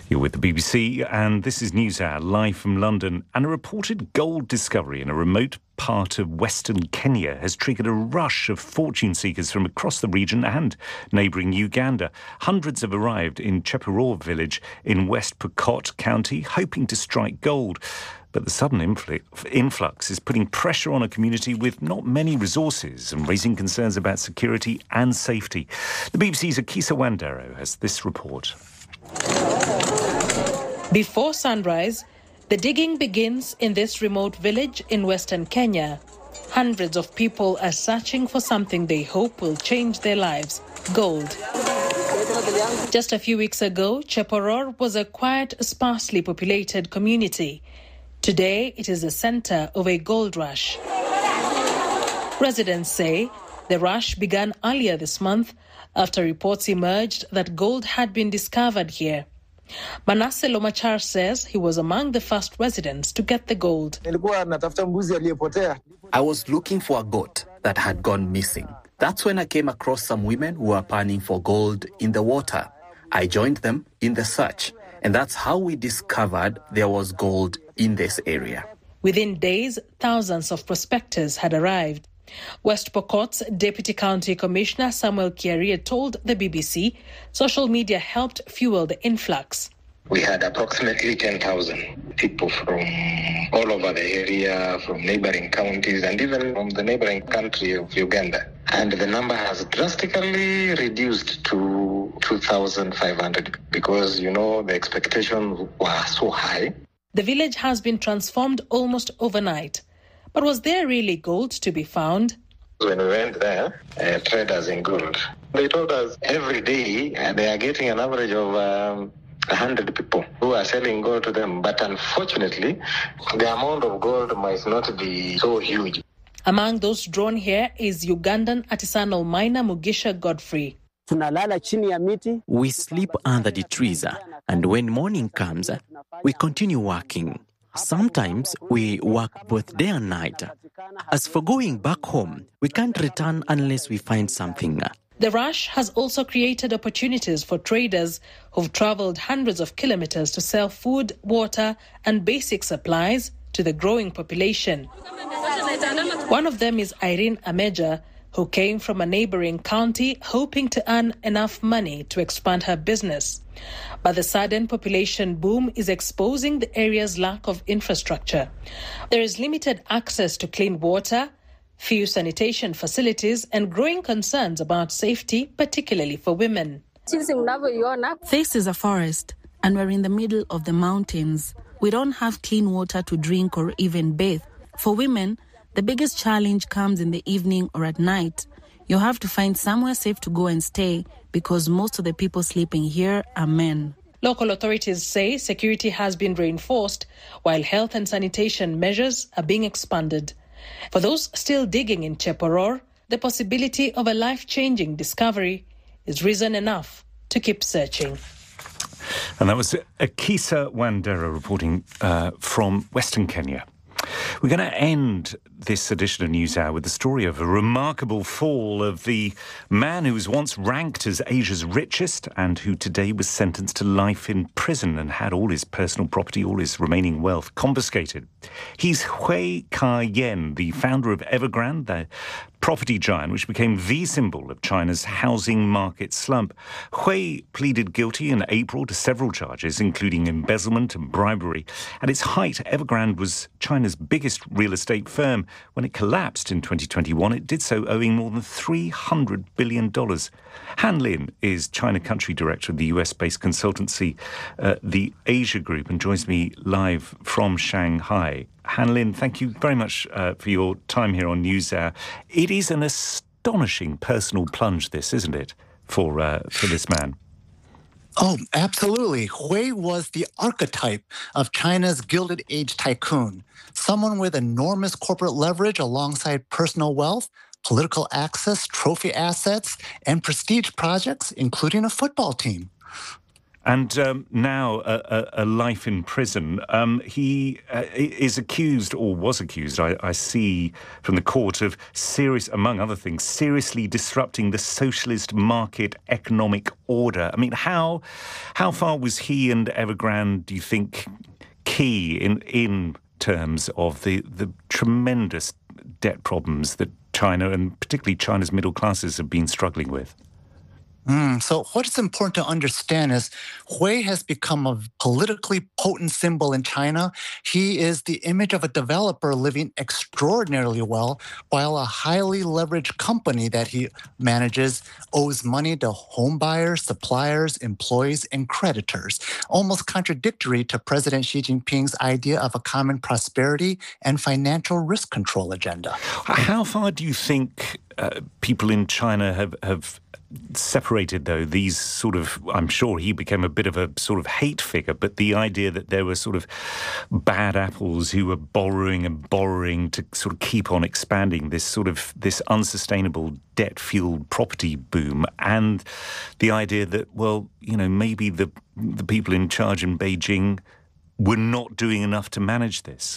You're with the BBC, and this is NewsHour, live from London. And a reported gold discovery in a remote part of Western Kenya has triggered a rush of fortune seekers from across the region and neighbouring Uganda. Hundreds have arrived in Chepuror village in West Pokot County, hoping to strike gold. But the sudden influx is putting pressure on a community with not many resources and raising concerns about security and safety. The BBC's Akisa Wandero has this report. Before sunrise, the digging begins in this remote village in Western Kenya. Hundreds of people are searching for something they hope will change their lives: gold. Just a few weeks ago, Chepuror was a quiet, sparsely populated community. Today, it is the center of a gold rush. Residents say the rush began earlier this month after reports emerged that gold had been discovered here. Manasseh Lomachar says he was among the first residents to get the gold. I was looking for a goat that had gone missing. That's when I came across some women who were panning for gold in the water. I joined them in the search, and that's how we discovered there was gold in this area. Within days, thousands of prospectors had arrived. West Pokot's Deputy County Commissioner Samuel Kiarie told the BBC social media helped fuel the influx. We had approximately 10,000 people from all over the area, from neighboring counties and even from the neighboring country of Uganda. And the number has drastically reduced to 2,500 because, the expectations were so high. The village has been transformed almost overnight. But was there really gold to be found? When we went there, traders in gold, they told us every day they are getting an average of 100 people who are selling gold to them. But unfortunately, the amount of gold might not be so huge. Among those drawn here is Ugandan artisanal miner Mugisha Godfrey. We sleep under the trees, and when morning comes, we continue working. Sometimes we work both day and night. As for going back home, we can't return unless we find something. The rush has also created opportunities for traders who've travelled hundreds of kilometres to sell food, water and basic supplies to the growing population. One of them is Irene Ameja, who came from a neighbouring county hoping to earn enough money to expand her business. But the sudden population boom is exposing the area's lack of infrastructure. There is limited access to clean water, few sanitation facilities, and growing concerns about safety, particularly for women. This is a forest, and we're in the middle of the mountains. We don't have clean water to drink or even bathe. For women, the biggest challenge comes in the evening or at night. You have to find somewhere safe to go and stay because most of the people sleeping here are men. Local authorities say security has been reinforced while health and sanitation measures are being expanded. For those still digging in Chepuror, the possibility of a life-changing discovery is reason enough to keep searching. And that was Akisa Wandero reporting from Western Kenya. We're going to end this edition of NewsHour with the story of a remarkable fall of the man who was once ranked as Asia's richest and who today was sentenced to life in prison and had all his personal property, all his remaining wealth confiscated. He's Hui Ka-yen, the founder of Evergrande, the property giant which became the symbol of China's housing market slump. Hui pleaded guilty in April to several charges, including embezzlement and bribery. At its height, Evergrande was China's biggest real estate firm. When it collapsed in 2021, it did so owing more than $300 billion. Han Lin is China country director of the US-based consultancy, the Asia Group, and joins me live from Shanghai. Han Lin, thank you very much for your time here on NewsHour. It is an astonishing personal plunge, this, isn't it, for this man? Oh, absolutely. Hui was the archetype of China's Gilded Age tycoon, someone with enormous corporate leverage alongside personal wealth, political access, trophy assets, and prestige projects, including a football team. And now a life in prison. He is accused, or was accused, I see from the court, of among other things, seriously disrupting the socialist market economic order. I mean, how far was he and Evergrande, do you think, key in terms of the tremendous debt problems that China, and particularly China's middle classes, have been struggling with? So what's important to understand is Hui has become a politically potent symbol in China. He is the image of a developer living extraordinarily well, while a highly leveraged company that he manages owes money to home buyers, suppliers, employees, and creditors, almost contradictory to President Xi Jinping's idea of a common prosperity and financial risk control agenda. How far do you think people in China have separated, though, these sort of, I'm sure he became a bit of a sort of hate figure, but the idea that there were sort of bad apples who were borrowing and borrowing to sort of keep on expanding this unsustainable debt-fueled property boom, and the idea that, well, you know, maybe the people in charge in Beijing were not doing enough to manage this.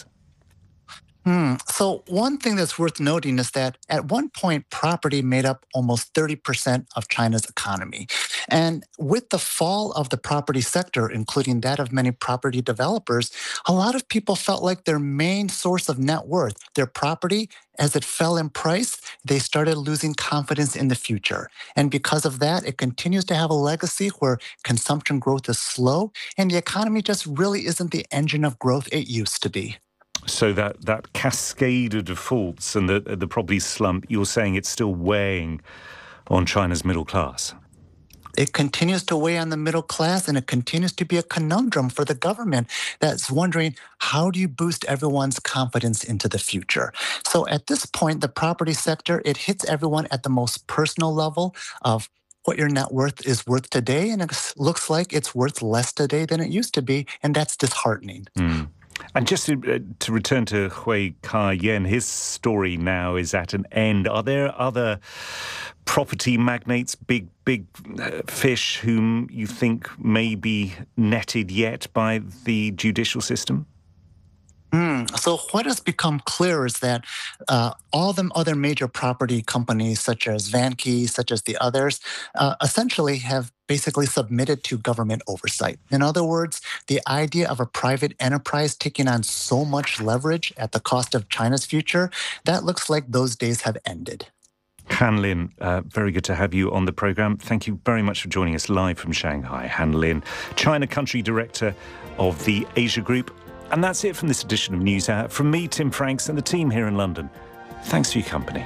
So one thing that's worth noting is that at one point, property made up almost 30% of China's economy. And with the fall of the property sector, including that of many property developers, a lot of people felt like their main source of net worth, their property, as it fell in price, they started losing confidence in the future. And because of that, it continues to have a legacy where consumption growth is slow and the economy just really isn't the engine of growth it used to be. So that cascade of defaults and the property slump, you're saying it's still weighing on China's middle class? It continues to weigh on the middle class, and it continues to be a conundrum for the government that's wondering, how do you boost everyone's confidence into the future? So at this point, the property sector, it hits everyone at the most personal level of what your net worth is worth today, and it looks like it's worth less today than it used to be, and that's disheartening. And just to return to Hui Ka-yen, his story now is at an end. Are there other property magnates, big fish, whom you think may be netted yet by the judicial system? So what has become clear is that all the other major property companies, such as Vanke, such as the others, essentially have basically submitted to government oversight. In other words, the idea of a private enterprise taking on so much leverage at the cost of China's future, that looks like those days have ended. Han Lin, very good to have you on the programme. Thank you very much for joining us live from Shanghai. Han Lin, China Country Director of the Asia Group. And that's it from this edition of NewsHour. From me, Tim Franks, and the team here in London. Thanks for your company.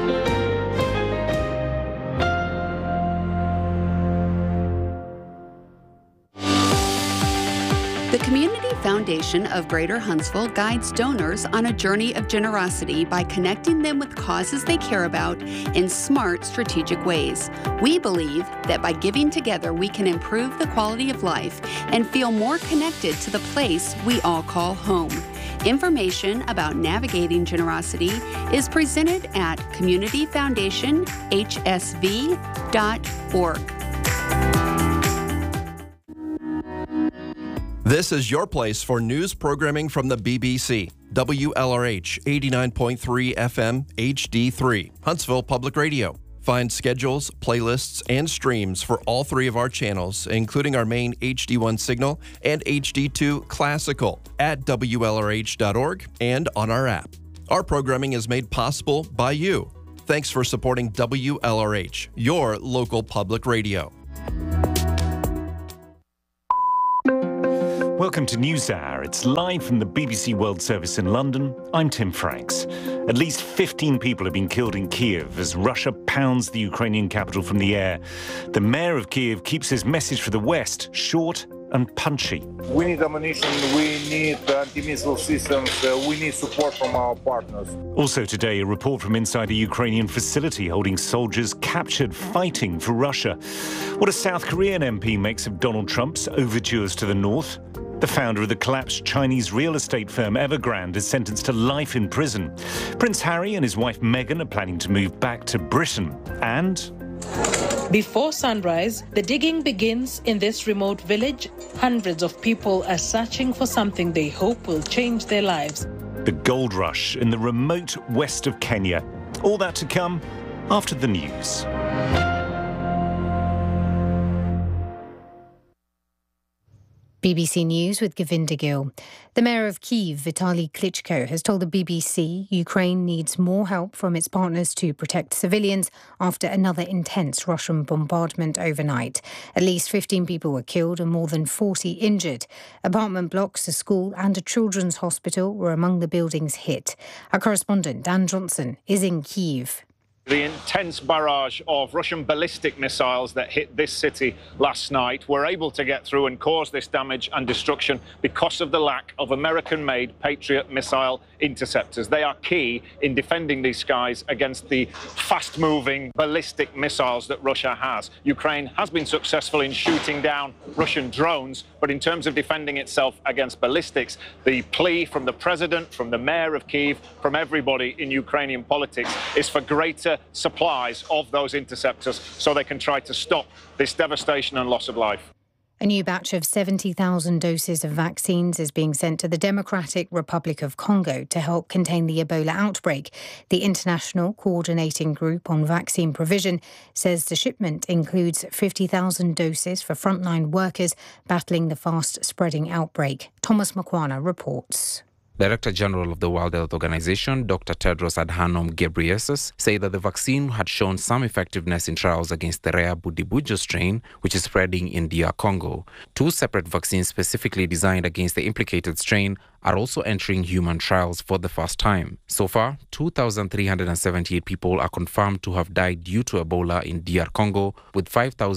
The Community Foundation of Greater Huntsville guides donors on a journey of generosity by connecting them with causes they care about in smart, strategic ways. We believe that by giving together, we can improve the quality of life and feel more connected to the place we all call home. Information about navigating generosity is presented at communityfoundationhsv.org. This is your place for news programming from the BBC. WLRH 89.3 FM HD3, Huntsville Public Radio. Find schedules, playlists, and streams for all three of our channels, including our main HD1 signal and HD2 Classical at WLRH.org and on our app. Our programming is made possible by you. Thanks for supporting WLRH, your local public radio. Welcome to NewsHour. It's live from the BBC World Service in London. I'm Tim Franks. At least 15 people have been killed in Kyiv as Russia pounds the Ukrainian capital from the air. The mayor of Kyiv keeps his message for the West short and punchy. We need ammunition, we need anti-missile systems, we need support from our partners. Also today, a report from inside a Ukrainian facility holding soldiers captured fighting for Russia. What a South Korean MP makes of Donald Trump's overtures to the north. The founder of the collapsed Chinese real estate firm Evergrande is sentenced to life in prison. Prince Harry and his wife Meghan are planning to move back to Britain. And Before sunrise, the digging begins in this remote village. Hundreds of people are searching for something they hope will change their lives. The gold rush in the remote west of Kenya. All that to come after the news. BBC News with Govinda Gill. The mayor of Kyiv, Vitaly Klitschko, has told the BBC Ukraine needs more help from its partners to protect civilians after another intense Russian bombardment overnight. At least 15 people were killed and more than 40 injured. Apartment blocks, a school and a children's hospital were among the buildings hit. Our correspondent Dan Johnson is in Kyiv. The intense barrage of Russian ballistic missiles that hit this city last night were able to get through and cause this damage and destruction because of the lack of American-made Patriot missile interceptors. They are key in defending these skies against the fast-moving ballistic missiles that Russia has. Ukraine has been successful in shooting down Russian drones, but in terms of defending itself against ballistics, the plea from the president, from the mayor of Kyiv, from everybody in Ukrainian politics is for greater supplies of those interceptors so they can try to stop this devastation and loss of life. A new batch of 70,000 doses of vaccines is being sent to the Democratic Republic of Congo to help contain the Ebola outbreak. The International Coordinating Group on Vaccine Provision says the shipment includes 50,000 doses for frontline workers battling the fast-spreading outbreak. Thomas Makwana reports. Director General of the World Health Organization, Dr. Tedros Adhanom Ghebreyesus, said that the vaccine had shown some effectiveness in trials against the rare Budibujo strain, which is spreading in DR Congo. 2 separate vaccines specifically designed against the implicated strain are also entering human trials for the first time. So far, 2,378 people are confirmed to have died due to Ebola in DR Congo, with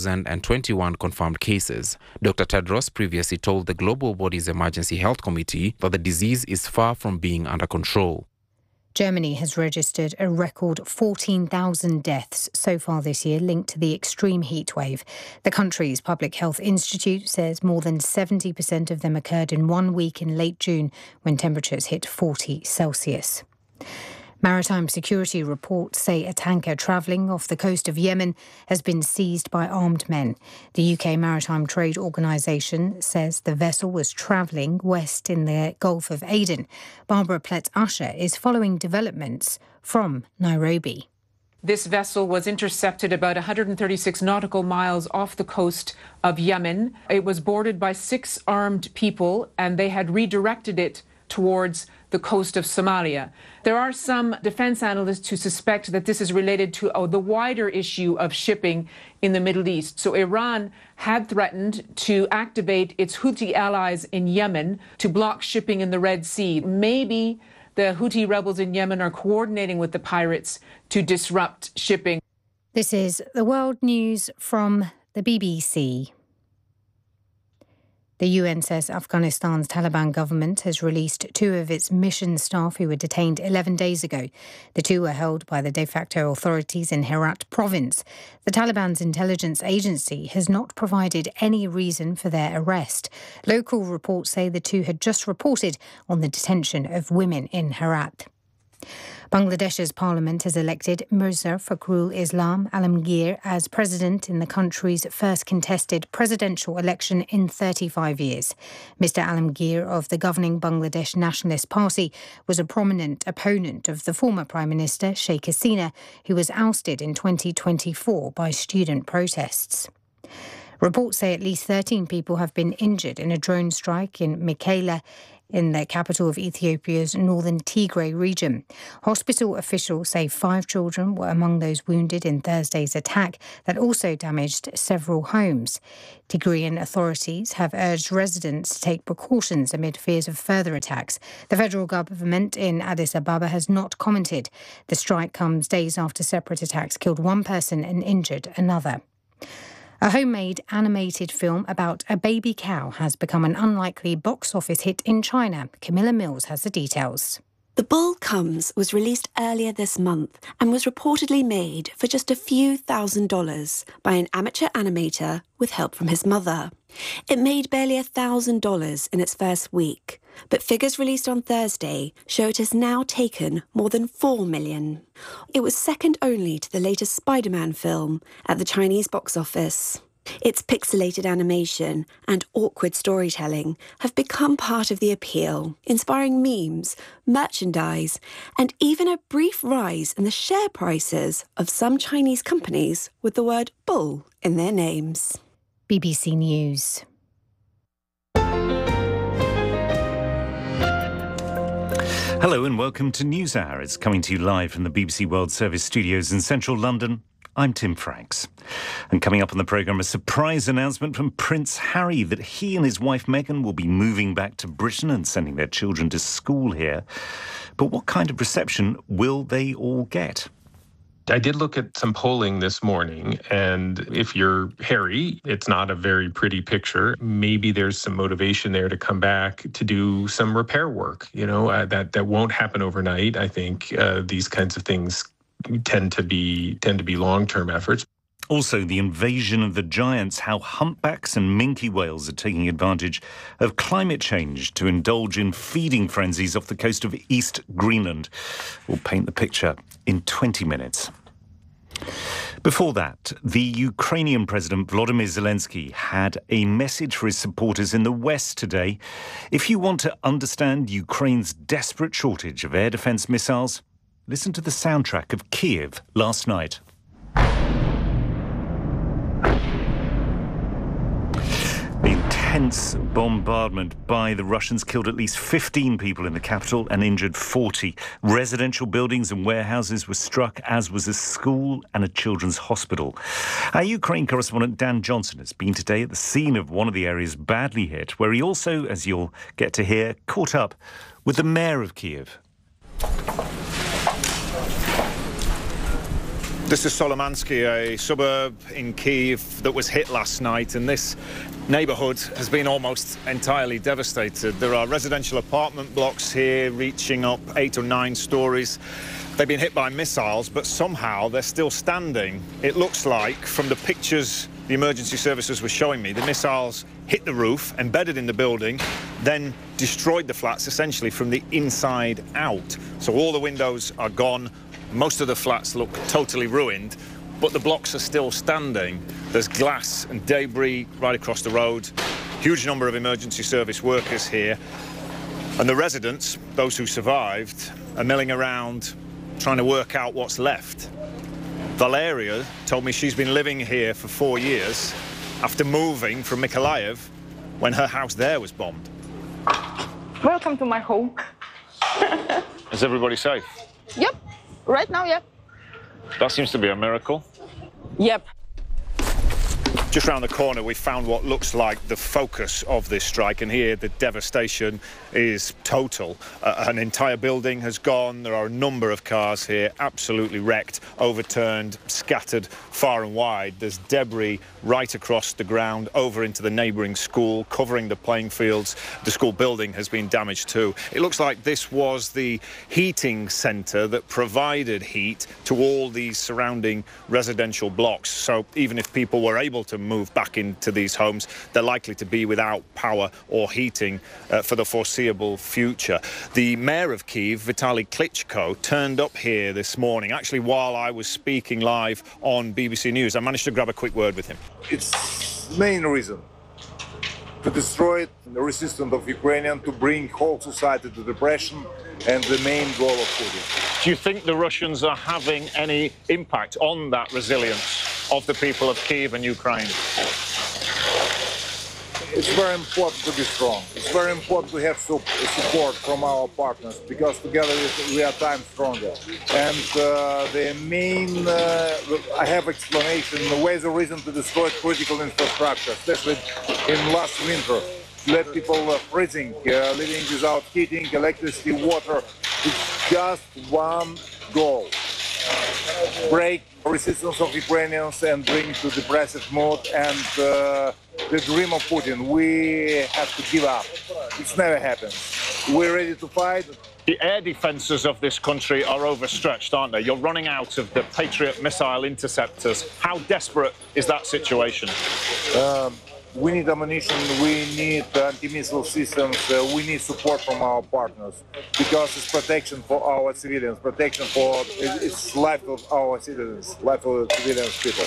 5,021 confirmed cases. Dr. Tedros previously told the global body's Emergency Health Committee that the disease is far from being under control. Germany has registered a record 14,000 deaths so far this year linked to the extreme heat wave. The country's Public Health Institute says more than 70% of them occurred in 1 week in late June when temperatures hit 40 Celsius. Maritime security reports say a tanker travelling off the coast of Yemen has been seized by armed men. The UK Maritime Trade Organisation says the vessel was travelling west in the Gulf of Aden. Barbara Plett-Usher is following developments from Nairobi. This vessel was intercepted about 136 nautical miles off the coast of Yemen. It was boarded by 6 armed people and they had redirected it towards the coast of Somalia. There are some defense analysts who suspect that this is related to the wider issue of shipping in the Middle East. So Iran had threatened to activate its Houthi allies in Yemen to block shipping in the Red Sea. Maybe the Houthi rebels in Yemen are coordinating with the pirates to disrupt shipping. This is the World News from the BBC. The UN says Afghanistan's Taliban government has released 2 of its mission staff who were detained 11 days ago. The 2 were held by the de facto authorities in Herat province. The Taliban's intelligence agency has not provided any reason for their arrest. Local reports say the 2 had just reported on the detention of women in Herat. Bangladesh's parliament has elected Mirza Fakhrul Islam Alamgir as president in the country's first contested presidential election in 35 years. Mr. Alamgir of the governing Bangladesh Nationalist Party was a prominent opponent of the former Prime Minister Sheikh Hasina, who was ousted in 2024 by student protests. Reports say at least 13 people have been injured in a drone strike in Mekelle, in the capital of Ethiopia's northern Tigray region. Hospital officials say 5 children were among those wounded in Thursday's attack that also damaged several homes. Tigrayan authorities have urged residents to take precautions amid fears of further attacks. The federal government in Addis Ababa has not commented. The strike comes days after separate attacks killed 1 person and injured another. A homemade animated film about a baby cow has become an unlikely box office hit in China. Camilla Mills has the details. The Bull Comes was released earlier this month and was reportedly made for just a few $1,000s by an amateur animator with help from his mother. It made barely $1,000 in its first week, but figures released on Thursday show it has now taken more than 4 million. It was second only to the latest Spider-Man film at the Chinese box office. Its pixelated animation and awkward storytelling have become part of the appeal, inspiring memes, merchandise, and even a brief rise in the share prices of some Chinese companies with the word bull in their names. BBC News. Hello and welcome to NewsHour. It's coming to you live from the BBC World Service studios in central London. I'm Tim Franks. And coming up on the programme, a surprise announcement from Prince Harry that he and his wife Meghan will be moving back to Britain and sending their children to school here. But what kind of reception will they all get? I did look at some polling this morning, and if you're Harry, it's not a very pretty picture. Maybe there's some motivation there to come back to do some repair work. That won't happen overnight. I think these kinds of things tend to be long-term efforts. Also, the invasion of the giants, how humpbacks and minke whales are taking advantage of climate change to indulge in feeding frenzies off the coast of East Greenland. We'll paint the picture in 20 minutes. Before that, the Ukrainian President Volodymyr Zelensky had a message for his supporters in the West today. If you want to understand Ukraine's desperate shortage of air defense missiles, listen to the soundtrack of Kyiv last night. The intense bombardment by the Russians killed at least 15 people in the capital and injured 40. Residential buildings and warehouses were struck, as was a school and a children's hospital. Our Ukraine correspondent Dan Johnson has been today at the scene of one of the areas badly hit, where he also, as you'll get to hear, caught up with the mayor of Kyiv. This is Solomansky, a suburb in Kyiv that was hit last night, and this neighbourhood has been almost entirely devastated. There are residential apartment blocks here reaching up 8 or 9 stories. They've been hit by missiles, but somehow they're still standing. It looks like, from the pictures the emergency services were showing me, the missiles hit the roof, embedded in the building, then destroyed the flats essentially from the inside out. So all the windows are gone. Most of the flats look totally ruined, but the blocks are still standing. There's glass and debris right across the road. Huge number of emergency service workers here. And the residents, those who survived, are milling around trying to work out what's left. Valeria told me she's been living here for 4 years after moving from Mykolaiv when her house there was bombed. Welcome to my home. Is everybody safe? Yep. Right now, yep. That seems to be a miracle. Yep. Just round the corner, we found what looks like the focus of this strike, and here the devastation is total. An entire building has gone. There are a number of cars here absolutely wrecked, overturned, scattered far and wide. There's debris right across the ground over into the neighbouring school, covering the playing fields. The school building has been damaged too. It looks like this was the heating centre that provided heat to all these surrounding residential blocks. So even if people were able to move back into these homes, they're likely to be without power or heating for the foreseeable future. The mayor of Kyiv, Vitaly Klitschko, turned up here this morning. Actually, while I was speaking live on BBC News, I managed to grab a quick word with him. It's the main reason to destroy the resistance of Ukrainians, to bring whole society to depression, and the main goal of Putin. Do you think the Russians are having any impact on that resilience of the people of Kyiv and Ukraine? It's very important to be strong. It's very important to have support from our partners, because together we are times stronger. And the main, I have explanation, where's the reason to destroy critical infrastructure, especially in last winter. Let people freezing, living without heating, electricity, water. It's just one goal. Break resistance of Ukrainians and bring to depressive mood, and the dream of Putin. We have to give up. It's never happened. We're ready to fight. The air defences of this country are overstretched, aren't they? You're running out of the Patriot missile interceptors. How desperate is that situation? We need ammunition, we need anti-missile systems, we need support from our partners because it's protection for our civilians, protection for it's life of our citizens, life of civilians people.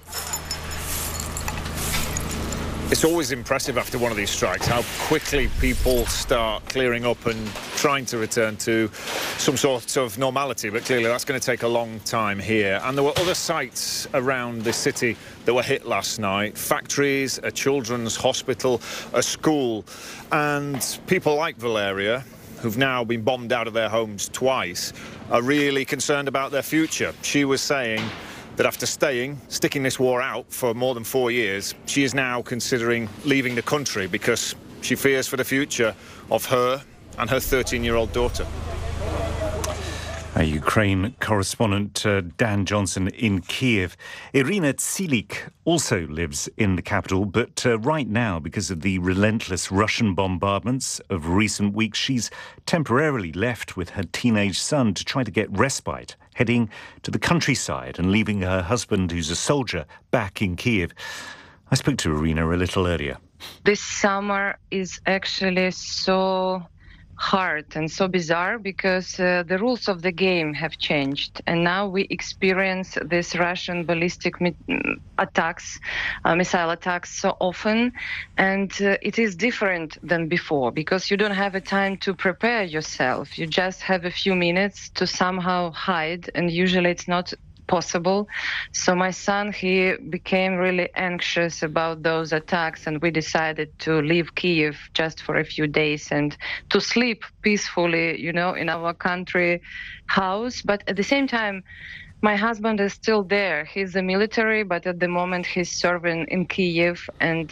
It's always impressive after one of these strikes how quickly people start clearing up and trying to return to some sort of normality, but clearly that's going to take a long time here. And there were other sites around the city that were hit last night: factories, a children's hospital, a school. And people like Valeria, who've now been bombed out of their homes twice, are really concerned about their future. She was saying that after sticking this war out for more than 4 years, she is now considering leaving the country because she fears for the future of her and her 13-year-old daughter. Ukraine correspondent Dan Johnson in Kiev. Irina Tsilik also lives in the capital, but right now, because of the relentless Russian bombardments of recent weeks, she's temporarily left with her teenage son to try to get respite, heading to the countryside and leaving her husband, who's a soldier, back in Kiev. I spoke to Irina a little earlier. This summer is actually so hard and so bizarre because the rules of the game have changed, and now we experience these Russian ballistic attacks, missile attacks so often, and it is different than before because you don't have a time to prepare yourself. You just have a few minutes to somehow hide, and usually it's not possible. So my son, he became really anxious about those attacks, and we decided to leave Kiev just for a few days and to sleep peacefully, in our country house. But at the same time, my husband is still there. He's a military, but at the moment he's serving in Kiev. And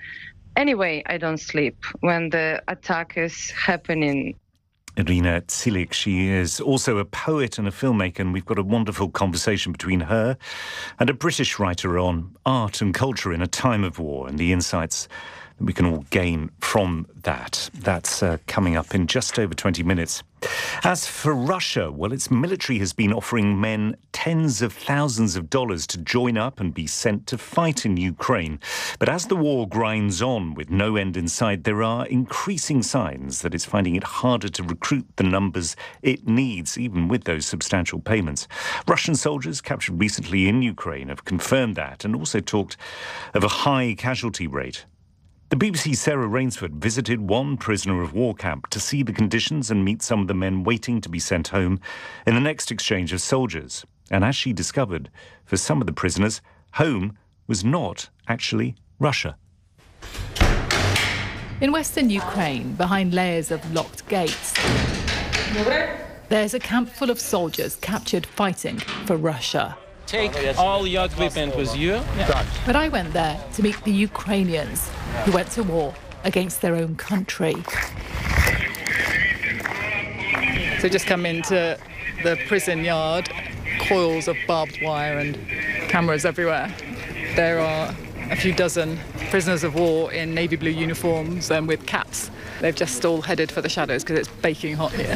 anyway, I don't sleep when the attack is happening. Irina Tsilik, she is also a poet and a filmmaker, and we've got a wonderful conversation between her and a British writer on art and culture in a time of war and the insights that we can all gain from that. That's coming up in just over 20 minutes. As for Russia, well, its military has been offering men tens of thousands of dollars to join up and be sent to fight in Ukraine. But as the war grinds on with no end in sight, there are increasing signs that it's finding it harder to recruit the numbers it needs, even with those substantial payments. Russian soldiers captured recently in Ukraine have confirmed that and also talked of a high casualty rate. The BBC's Sarah Rainsford visited one prisoner of war camp to see the conditions and meet some of the men waiting to be sent home in the next exchange of soldiers. And as she discovered, for some of the prisoners, home was not actually Russia. In western Ukraine, behind layers of locked gates, there's a camp full of soldiers captured fighting for Russia. Take all your equipment with you. Yeah. But I went there to meet the Ukrainians who went to war against their own country. So just come into the prison yard, coils of barbed wire and cameras everywhere. There are a few dozen prisoners of war in navy blue uniforms and with caps. They've just all headed for the shadows because it's baking hot here.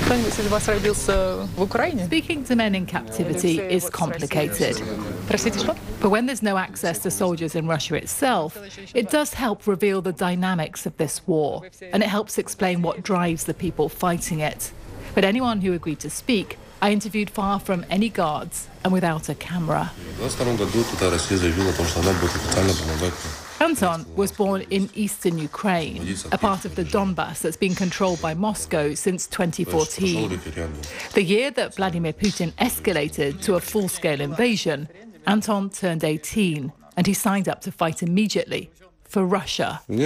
Speaking to men in captivity is complicated. But when there's no access to soldiers in Russia itself, it does help reveal the dynamics of this war, and it helps explain what drives the people fighting it. But anyone who agreed to speak, I interviewed far from any guards and without a camera. Anton was born in eastern Ukraine, a part of the Donbass that's been controlled by Moscow since 2014. The year that Vladimir Putin escalated to a full-scale invasion, Anton turned 18 and he signed up to fight immediately for Russia. I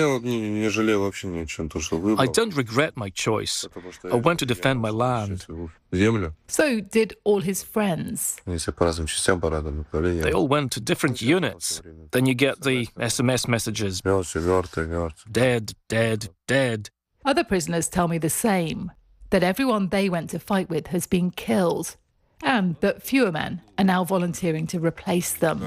don't regret my choice. I went to defend my land. So did all his friends. They all went to different units. Then you get the SMS messages. Dead, dead, dead. Other prisoners tell me the same, that everyone they went to fight with has been killed, and that fewer men are now volunteering to replace them.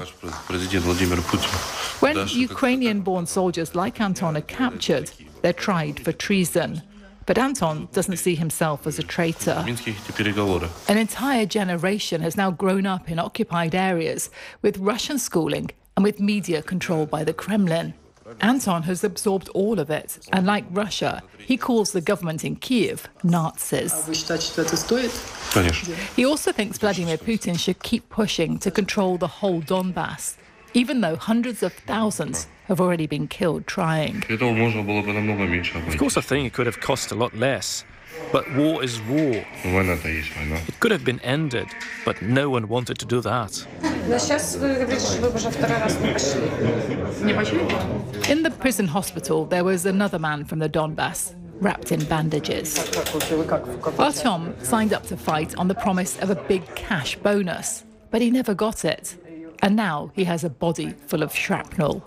When Ukrainian-born soldiers like Anton are captured, they're tried for treason. But Anton doesn't see himself as a traitor. An entire generation has now grown up in occupied areas with Russian schooling and with media controlled by the Kremlin. Anton has absorbed all of it, and like Russia, he calls the government in Kyiv Nazis. He also thinks Vladimir Putin should keep pushing to control the whole Donbass, even though hundreds of thousands have already been killed trying. Of course, I think it could have cost a lot less. But war is war. It could have been ended, but no one wanted to do that. In the prison hospital, there was another man from the Donbass, wrapped in bandages. Artyom signed up to fight on the promise of a big cash bonus, but he never got it. And now he has a body full of shrapnel.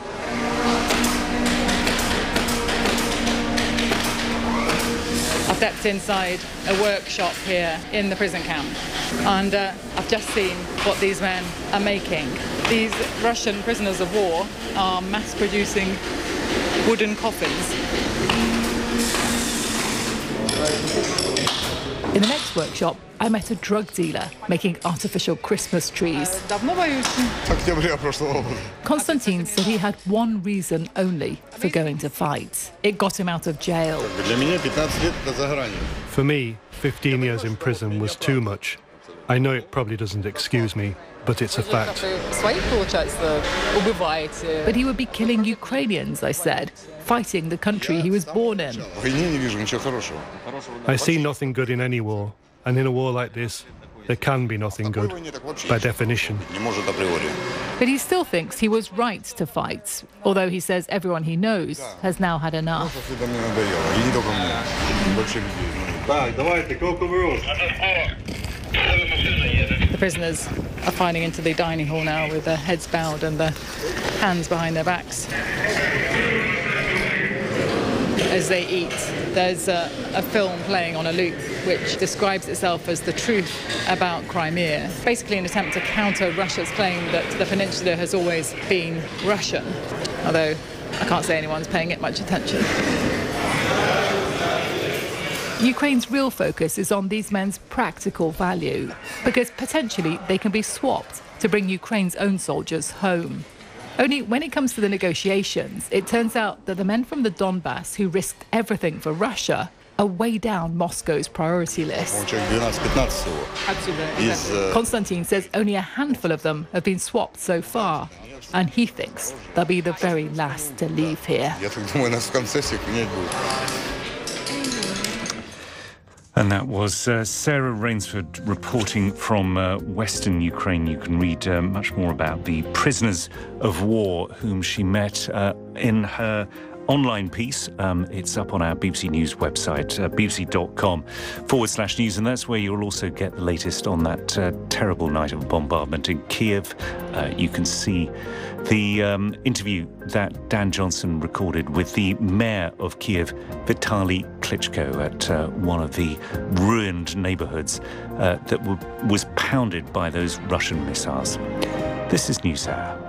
I stepped inside a workshop here in the prison camp, and I've just seen what these men are making. These Russian prisoners of war are mass-producing wooden coffins. In the next workshop, I met a drug dealer making artificial Christmas trees. Konstantin said he had one reason only for going to fight. It got him out of jail. For me, 15 years in prison was too much. I know it probably doesn't excuse me, but it's a fact. But he would be killing Ukrainians, I said, fighting the country he was born in. I see nothing good in any war, and in a war like this, there can be nothing good, by definition. But he still thinks he was right to fight, although he says everyone he knows has now had enough. The prisoners are filing into the dining hall now with their heads bowed and their hands behind their backs. As they eat, there's a film playing on a loop which describes itself as the truth about Crimea, basically an attempt to counter Russia's claim that the peninsula has always been Russian, although I can't say anyone's paying it much attention. Ukraine's real focus is on these men's practical value, because potentially they can be swapped to bring Ukraine's own soldiers home. Only when it comes to the negotiations, it turns out that the men from the Donbass who risked everything for Russia are way down Moscow's priority list. Konstantin says only a handful of them have been swapped so far, and he thinks they'll be the very last to leave here. And that was Sarah Rainsford reporting from Western Ukraine. You can read much more about the prisoners of war whom she met in her online piece. It's up on our BBC News website, bbc.com/news, and that's where you'll also get the latest on that terrible night of bombardment in Kyiv. You can see the interview that Dan Johnson recorded with the mayor of Kyiv, Vitaly Klitschko, at one of the ruined neighbourhoods that was pounded by those Russian missiles. This is NewsHour.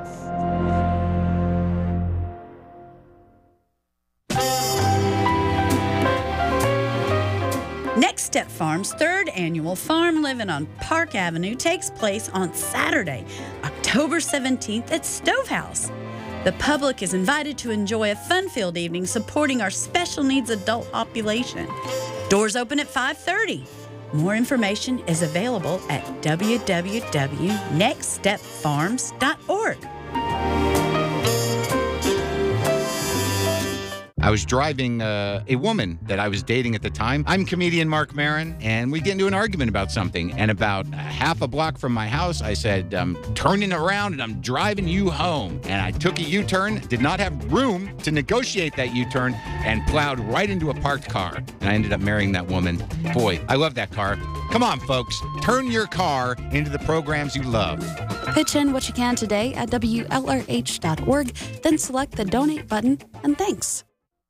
Next Step Farm's third annual Farm Living on Park Avenue takes place on Saturday, October 17th at Stovehouse. The public is invited to enjoy a fun-filled evening supporting our special needs adult population. Doors open at 5:30. More information is available at www.nextstepfarms.org. I was driving a woman that I was dating at the time. I'm comedian Mark Maron, and we get into an argument about something. And about half a block from my house, I said, I'm turning around and I'm driving you home. And I took a U-turn, did not have room to negotiate that U-turn, and plowed right into a parked car. And I ended up marrying that woman. Boy, I love that car. Come on, folks. Turn your car into the programs you love. Pitch in what you can today at WLRH.org, then select the donate button, and thanks.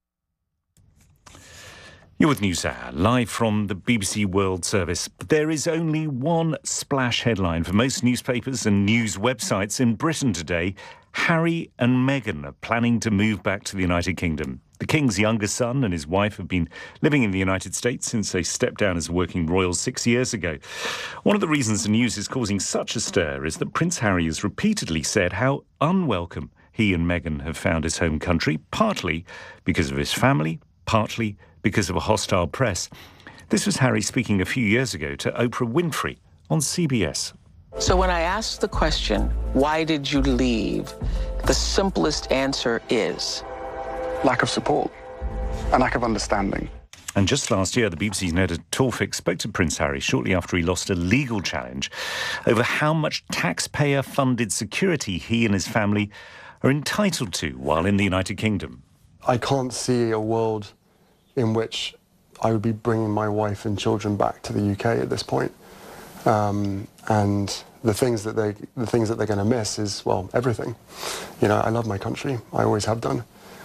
You're with NewsHour, live from the BBC World Service. There is only one splash headline for most newspapers and news websites in Britain today. Harry and Meghan are planning to move back to the United Kingdom. The King's youngest son and his wife have been living in the United States since they stepped down as working royals 6 years ago. One of the reasons the news is causing such a stir is that Prince Harry has repeatedly said how unwelcome he and Meghan have found his home country, partly because of his family, partly because of a hostile press. This was Harry speaking a few years ago to Oprah Winfrey on CBS. So when I ask the question, why did you leave? The simplest answer is lack of support and lack of understanding. And just last year, the BBC's Neda Tawfik spoke to Prince Harry shortly after he lost a legal challenge over how much taxpayer-funded security he and his family are entitled to while in the United Kingdom. I can't see a world in which I would be bringing my wife and children back to the UK at this point. And the things that they're going to miss is, well, everything. You know, I love my country. I always have done.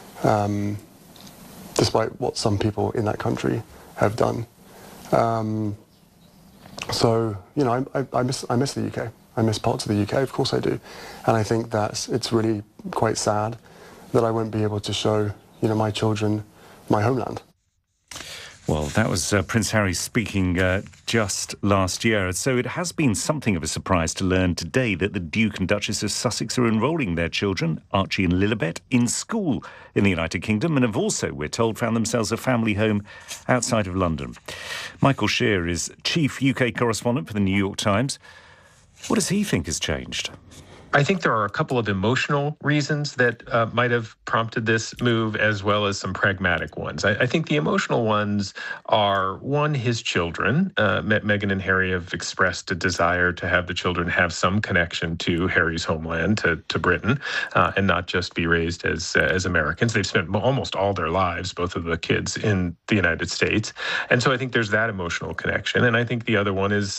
Despite what some people in that country have done. So, you know, I miss the UK. I miss parts of the UK, of course I do. And I think that it's really quite sad that I won't be able to show, you know, my children my homeland. Well, that was Prince Harry speaking just last year. So it has been something of a surprise to learn today that the Duke and Duchess of Sussex are enrolling their children, Archie and Lilibet, in school in the United Kingdom and have also, we're told, found themselves a family home outside of London. Michael Shear is chief UK correspondent for the New York Times. What does he think has changed? I think there are a couple of emotional reasons that might have prompted this move, as well as some pragmatic ones. I think the emotional ones are, one, his children. Meghan and Harry have expressed a desire to have the children have some connection to Harry's homeland, to Britain, and not just be raised as Americans. They've spent almost all their lives, both of the kids, in the United States. And so I think there's that emotional connection. And I think the other one is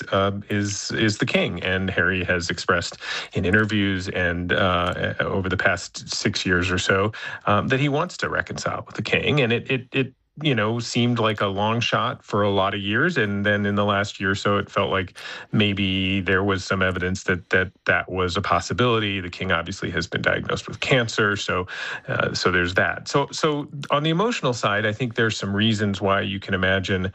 the king. And Harry has expressed in interviews and over the past 6 years or so that he wants to reconcile with the king. And it you know, seemed like a long shot for a lot of years. And then in the last year or so, it felt like maybe there was some evidence that was a possibility. The king obviously has been diagnosed with cancer. So there's that. So on the emotional side, I think there's some reasons why you can imagine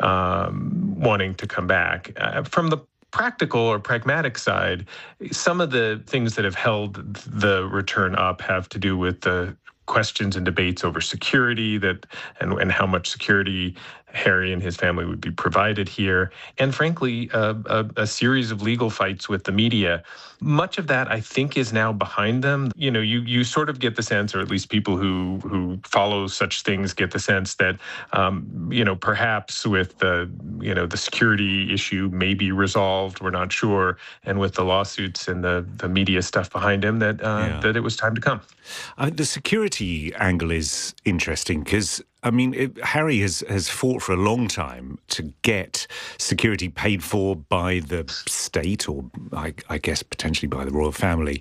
wanting to come back. From the practical or pragmatic side, some of the things that have held the return up have to do with the questions and debates over security and how much security Harry and his family would be provided here, and frankly, a series of legal fights with the media. Much of that, I think, is now behind them. You know, you sort of get the sense, or at least people who follow such things get the sense that, you know, perhaps with the security issue may be resolved. We're not sure, and with the lawsuits and the media stuff behind him, that it was time to come. The security angle is interesting because, I mean, Harry has fought for a long time to get security paid for by the state, or I guess potentially by the royal family,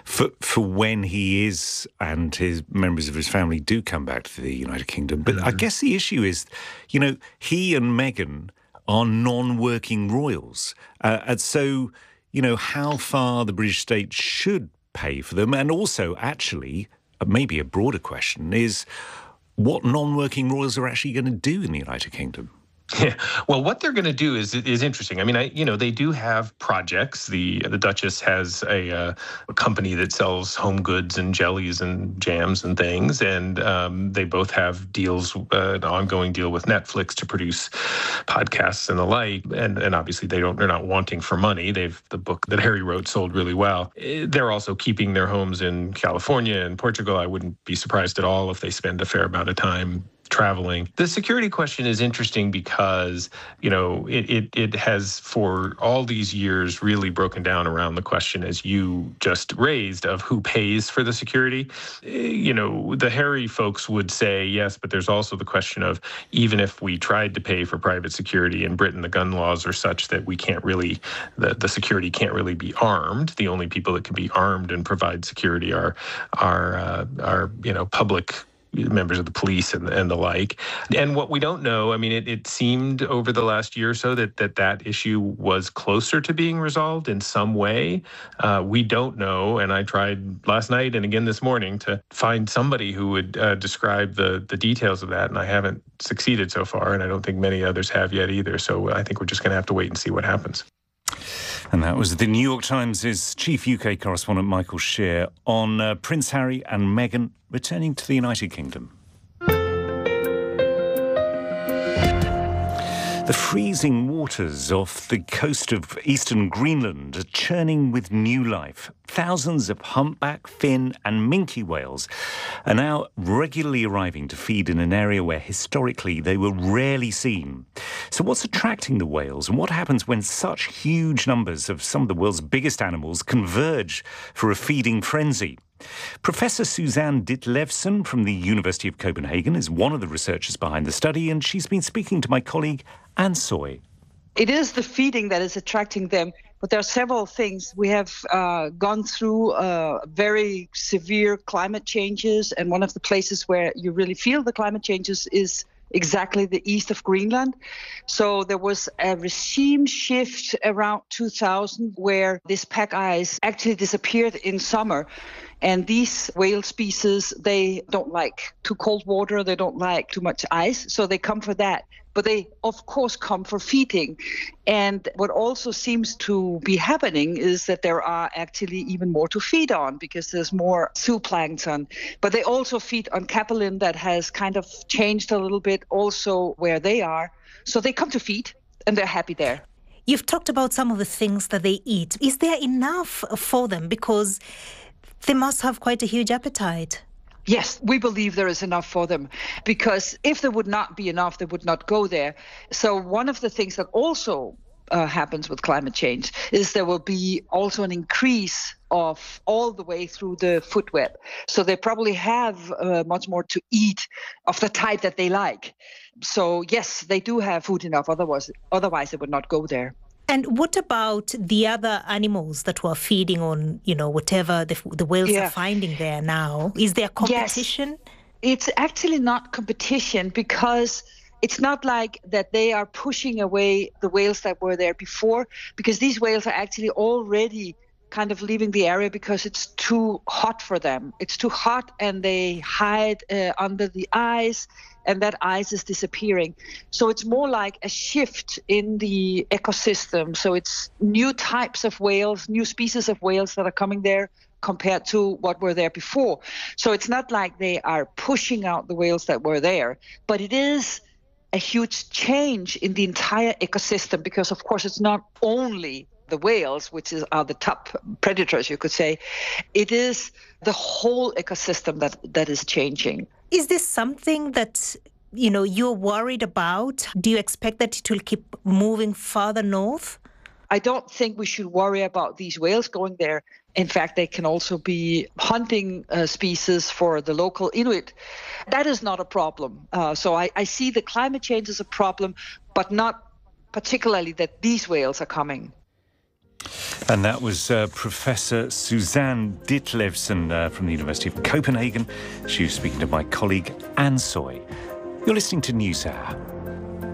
for when he is and his members of his family do come back to the United Kingdom. But I guess the issue is, you know, he and Meghan are non-working royals. And so, you know, how far the British state should pay for them, and also, actually, maybe a broader question is, what non-working royals are actually going to do in the United Kingdom? Yeah. Well, what they're going to do is interesting. I mean, they do have projects. The Duchess has a company that sells home goods and jellies and jams and things, and they both have deals, an ongoing deal with Netflix to produce podcasts and the like. And obviously they're not wanting for money. The book that Harry wrote sold really well. They're also keeping their homes in California and Portugal. I wouldn't be surprised at all if they spend a fair amount of time traveling. The security question is interesting because, you know, it has for all these years really broken down around the question, as you just raised, of who pays for the security. You know, the Harry folks would say yes, but there's also the question of, even if we tried to pay for private security in Britain, the gun laws are such that we can't really, the security can't really be armed. The only people that can be armed and provide security are you know, public members of the police and the like. And what we don't know, I mean, it seemed over the last year or so that issue was closer to being resolved in some way. We don't know, and I tried last night and again this morning to find somebody who would describe the details of that, and I haven't succeeded so far, and I don't think many others have yet either. So I think we're just going to have to wait and see what happens. And that was the New York Times' chief UK correspondent Michael Shear on Prince Harry and Meghan returning to the United Kingdom. The freezing waters off the coast of eastern Greenland are churning with new life. Thousands of humpback, fin and minke whales are now regularly arriving to feed in an area where historically they were rarely seen. So what's attracting the whales, and what happens when such huge numbers of some of the world's biggest animals converge for a feeding frenzy? Professor Suzanne Ditlevsen from the University of Copenhagen is one of the researchers behind the study, and she's been speaking to my colleague Anne Soy. It is the feeding that is attracting them, but there are several things. We have gone through very severe climate changes, and one of the places where you really feel the climate changes is exactly the east of Greenland. So there was a regime shift around 2000 where this pack ice actually disappeared in summer. And these whale species, they don't like too cold water, they don't like too much ice, so they come for that. But they, of course, come for feeding. And what also seems to be happening is that there are actually even more to feed on because there's more zooplankton. But they also feed on capelin that has kind of changed a little bit also where they are. So they come to feed and they're happy there. You've talked about some of the things that they eat. Is there enough for them? Because they must have quite a huge appetite. Yes, we believe there is enough for them, because if there would not be enough, they would not go there. So one of the things that also happens with climate change is there will be also an increase of all the way through the food web. So they probably have much more to eat of the type that they like. So yes, they do have food enough, otherwise they would not go there. And what about the other animals that were feeding on, whatever the whales are finding there now? Is there competition? Yes. It's actually not competition, because it's not like that they are pushing away the whales that were there before, because these whales are actually already kind of leaving the area because it's too hot for them. It's too hot and they hide under the ice, and that ice is disappearing. So it's more like a shift in the ecosystem. So it's new types of whales, new species of whales that are coming there compared to what were there before. So it's not like they are pushing out the whales that were there, but it is a huge change in the entire ecosystem, because of course it's not only the whales, which are the top predators, you could say. It is the whole ecosystem that is changing. Is this something that, you're worried about? Do you expect that it will keep moving further north? I don't think we should worry about these whales going there. In fact, they can also be hunting species for the local Inuit. That is not a problem. So I see the climate change as a problem, but not particularly that these whales are coming. And that was Professor Suzanne Ditlevsen from the University of Copenhagen. She was speaking to my colleague Anne Soy. You're listening to NewsHour.